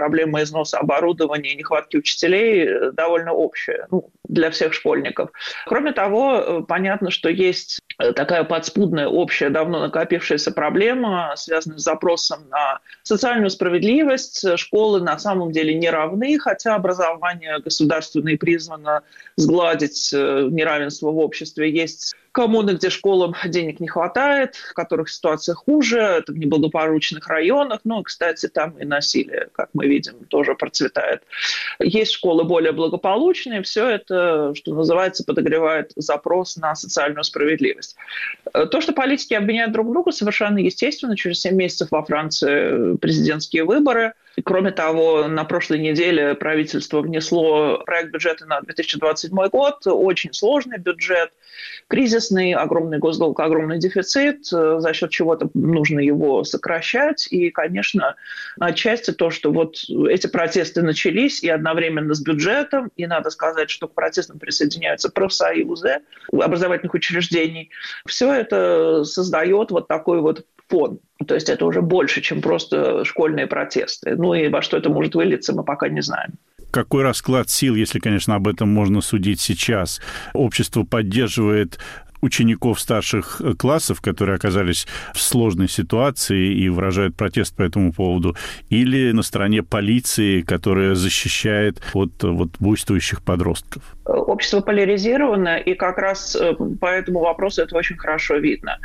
проблема износа оборудования и нехватки учителей довольно общая для всех школьников. Кроме того, понятно, что есть такая подспудная, общая, давно накопившаяся проблема, связанная с запросом на социальную справедливость. Школы на самом деле не равны, хотя образование государственное призвано сгладить неравенство в обществе. Есть коммуны, где школам денег не хватает, в которых ситуация хуже, это в неблагополучных районах. Кстати, там и насилие, как мы видим, тоже процветает. Есть школы более благополучные. Все это, что называется, подогревает запрос на социальную справедливость. То, что политики обвиняют друг друга, совершенно естественно. Через 7 месяцев во Франции президентские выборы. Кроме того, на прошлой неделе правительство внесло проект бюджета на 2027 год. Очень сложный бюджет, кризисный, огромный госдолг, огромный дефицит, за счет чего-то нужно его сокращать. И, конечно, отчасти то, что вот эти протесты начались и одновременно с бюджетом, и надо сказать, что к протестам присоединяются профсоюзы образовательных учреждений, все это создает вот такой вот фон. То есть это уже больше, чем просто школьные протесты. И во что это может вылиться, мы пока не знаем. Какой расклад сил, если, конечно, об этом можно судить сейчас? Общество поддерживает учеников старших классов, которые оказались в сложной ситуации и выражают протест по этому поводу, или на стороне полиции, которая защищает от буйствующих подростков? Общество поляризировано, и как раз по этому вопросу это очень хорошо видно.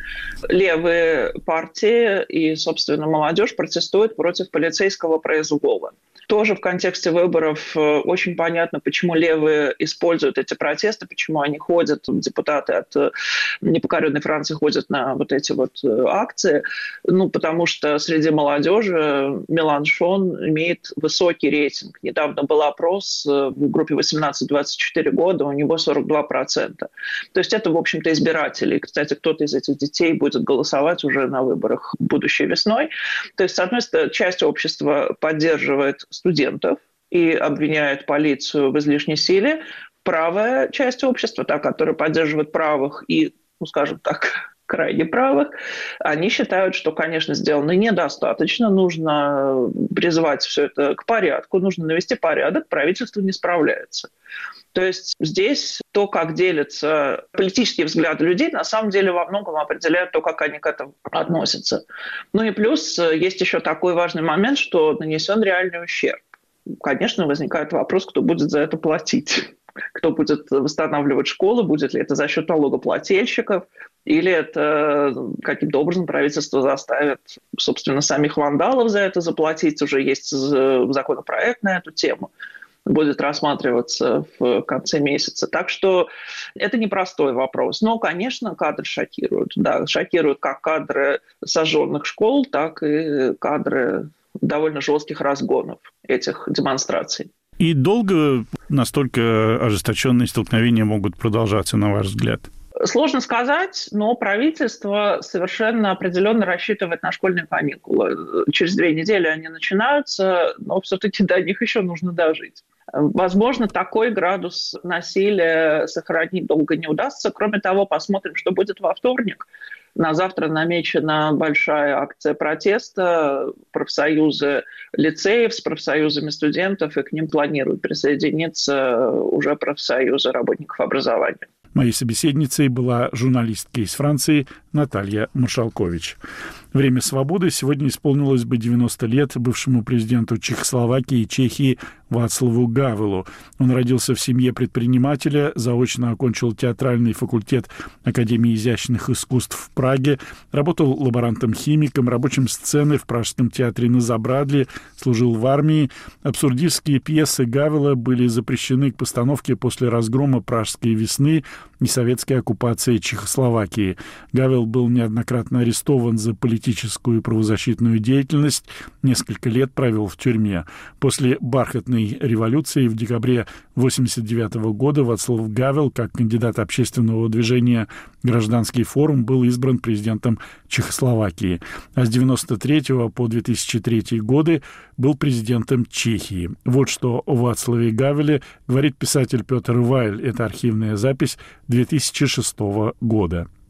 Левые партии и, собственно, молодежь протестуют против полицейского произвола. Тоже в контексте выборов очень понятно, почему левые используют эти протесты, почему они ходят, депутаты от непокоренной Франции ходят на вот эти вот акции. Потому что среди молодежи Меланшон имеет высокий рейтинг. Недавно был опрос в группе 18-24 года, у него 42%. То есть это, в общем-то, избиратели. И, кстати, кто-то из этих детей будет голосовать уже на выборах будущей весной. То есть, с одной стороны, часть общества поддерживает студентов и обвиняет полицию в излишней силе. Правая часть общества, та, которая поддерживает правых и, скажем так, крайне правых, они считают, что, конечно, сделано недостаточно, нужно призвать все это к порядку, нужно навести порядок, правительство не справляется. То есть здесь то, как делятся политические взгляды людей, на самом деле во многом определяют то, как они к этому относятся. И плюс есть еще такой важный момент, что нанесен реальный ущерб. Конечно, возникает вопрос, кто будет за это платить. Кто будет восстанавливать школы, будет ли это за счет налогоплательщиков, или это каким-то образом правительство заставит, собственно, самих вандалов за это заплатить. Уже есть законопроект на эту тему, будет рассматриваться в конце месяца. Так что это непростой вопрос. Но, конечно, кадры шокируют. Да, шокируют как кадры сожженных школ, так и кадры довольно жестких разгонов этих демонстраций. И долго настолько ожесточенные столкновения могут продолжаться, на ваш взгляд? Сложно сказать, но правительство совершенно определенно рассчитывает на школьные каникулы. Через 2 недели они начинаются, но все-таки до них еще нужно дожить. Возможно, такой градус насилия сохранить долго не удастся. Кроме того, посмотрим, что будет во вторник. На завтра намечена большая акция протеста. Профсоюзы лицеев с профсоюзами студентов, и к ним планируют присоединиться уже профсоюзы работников образования. Моей собеседницей была журналистка из Франции Наталья Маршалкович. Время свободы сегодня исполнилось бы 90 лет бывшему президенту Чехословакии и Чехии Václavu Гавелу. Он родился в семье предпринимателя, заочно окончил театральный факультет Академии изящных искусств в Праге, работал лаборантом-химиком, рабочим сцены в Пражском театре на Забрадле, служил в армии. Абсурдистские пьесы Гавела были запрещены к постановке после разгрома Пражской весны и советской оккупации Чехословакии. Гавел был неоднократно арестован за политическую и правозащитную деятельность, несколько лет провел в тюрьме. После бархатной революции в декабре 1989 года Václav Гавел, как кандидат общественного движения «Гражданский форум», был избран президентом Чехословакии, а с 1993 по 2003 годы был президентом Чехии. Вот что о Václavе Гавеле говорит писатель Петр Вайль. Это архивная запись 2006 года.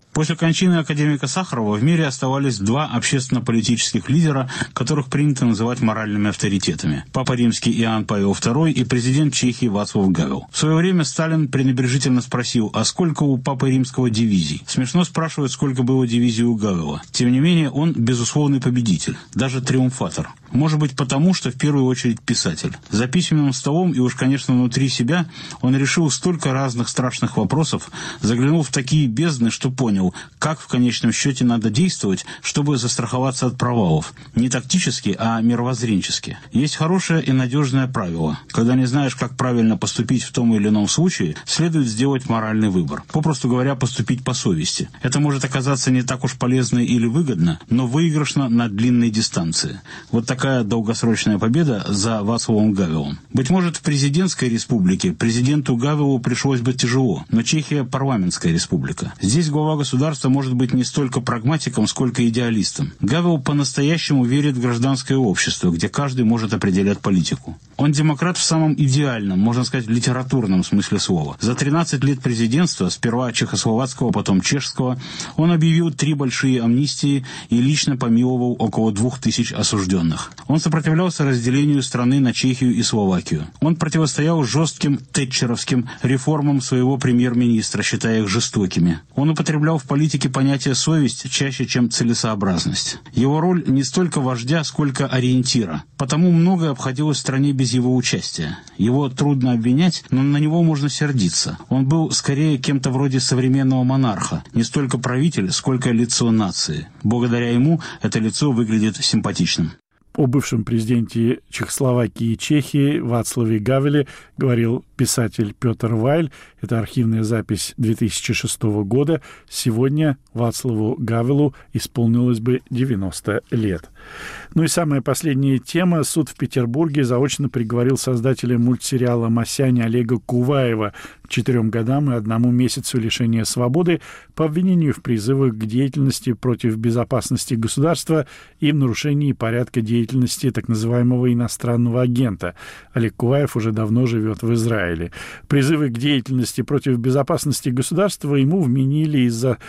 После кончины академика Сахарова в мире оставались два общественно-политических лидера, которых принято называть моральными авторитетами – Папа Римский Иоанн Павел II и президент Чехии Václav Гавел. В свое время Сталин пренебрежительно спросил, а сколько у Папы Римского дивизий? Смешно спрашивать, сколько было дивизий у Гавела. Тем не менее, он безусловный победитель, даже триумфатор. Может быть потому, что в первую очередь писатель. За письменным столом и уж, конечно, внутри себя он решил столько разных страшных вопросов, заглянул в такие бездны, что понял, как в конечном счете надо действовать, чтобы застраховаться от провалов. Не тактически, а мировоззренчески. Есть хорошее и надежное правило. Когда не знаешь, как правильно поступить в том или ином случае, следует сделать моральный выбор. Попросту говоря, поступить по совести. Это может оказаться не так уж полезно или выгодно, но выигрышно на длинной дистанции. Вот такая долгосрочная победа за Václavом Гавелом. Быть может, в президентской республике президенту Гавелу пришлось бы тяжело, но Чехия – парламентская республика. Здесь глава государства может быть не столько прагматиком, сколько идеалистом. Гавел по-настоящему верит в гражданское общество, где каждый может определять политику. Он демократ в самом идеальном, можно сказать, литературном смысле слова. За 13 лет президентства, сперва чехословацкого, потом чешского, он объявил 3 большие амнистии и лично помиловал около 2000 осужденных. Он сопротивлялся разделению страны на Чехию и Словакию. Он противостоял жестким тэтчеровским реформам своего премьер-министра, считая их жестокими. Он употреблял в политике понятие «совесть» чаще, чем «целесообразность». Его роль не столько вождя, сколько ориентира. Потому многое обходилось в стране без его участия. Его трудно обвинять, но на него можно сердиться. Он был скорее кем-то вроде современного монарха, не столько правитель, сколько лицо нации. Благодаря ему это лицо выглядит симпатичным. О бывшем президенте Чехословакии и Чехии Václavе Гавеле говорил писатель Петр Вайль. Это архивная запись 2006 года. Сегодня Václavu Гавелу исполнилось бы 90 лет. Ну и самая последняя тема. Суд в Петербурге заочно приговорил создателя мультсериала «Масяня» Олега Куваева к 4 годам и 1 месяцу лишения свободы по обвинению в призывах к деятельности против безопасности государства и в нарушении порядка деятельности так называемого иностранного агента. Олег Куваев уже давно живет в Израиле. Призывы к деятельности против безопасности государства ему вменили из-за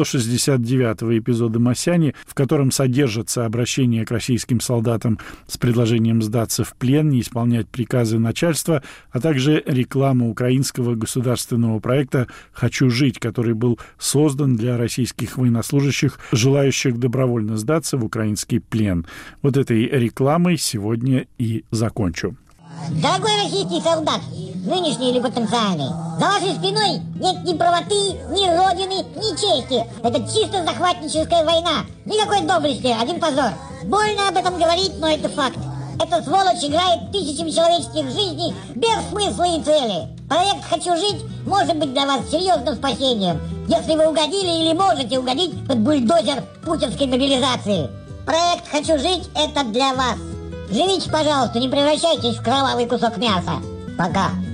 169-го эпизода «Масяни», в котором содержится обращение к российским солдатам с предложением сдаться в плен, не исполнять приказы начальства, а также реклама украинского государственного проекта «Хочу жить», который был создан для российских военнослужащих, желающих добровольно сдаться в украинский плен. Вот этой рекламой сегодня и закончу. Дорогой российский солдат, нынешний или потенциальный, за вашей спиной нет ни правоты, ни родины, ни чести. Это чисто захватническая война. Никакой доблести, один позор. Больно об этом говорить, но это факт. Эта сволочь играет тысячами человеческих жизней без смысла и цели. Проект «Хочу жить» может быть для вас серьезным спасением, если вы угодили или можете угодить под бульдозер путинской мобилизации. Проект «Хочу жить» — это для вас. Живите, пожалуйста, не превращайтесь в кровавый кусок мяса. Пока.